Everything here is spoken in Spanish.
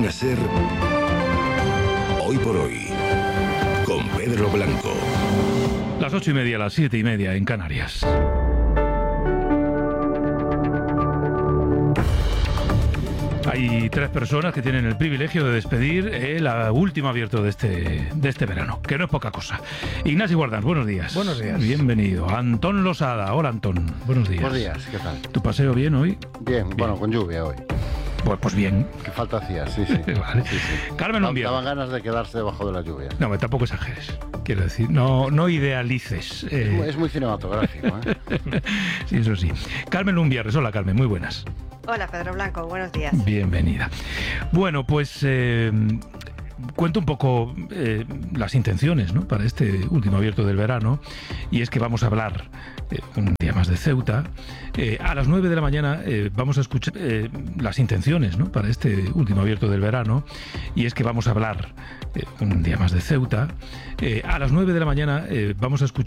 Cadena SER, Hoy por Hoy, con Pedro Blanco. Las 8:30, las 7:30 en Canarias. Hay 3 personas que tienen el privilegio de despedir el último abierto de este verano, que no es poca cosa. Ignacio Guardans, buenos días. Buenos días. Bienvenido. Antón Losada. Hola, Antón. Buenos días. Buenos días, ¿qué tal? ¿Tu paseo bien hoy? Bien, bueno, con lluvia hoy. Pues bien. ¿Qué falta hacía? Sí. Vale. Sí. Carmen Lumbia. Daban ganas de quedarse debajo de la lluvia. No, tampoco exageres. Quiero decir, no idealices. Es muy cinematográfico, ¿eh? Sí, eso sí. Carmen Lumbia. Hola, Carmen. Muy buenas. Hola, Pedro Blanco, buenos días. Bienvenida. Bueno, pues cuento un poco las intenciones, ¿no?, para este último abierto del verano, y es que vamos a hablar un día más de Ceuta. A las 9 de la mañana vamos a escuchar las intenciones, ¿no?, para este último abierto del verano, y es que vamos a hablar un día más de Ceuta. A las 9 de la mañana vamos a escuchar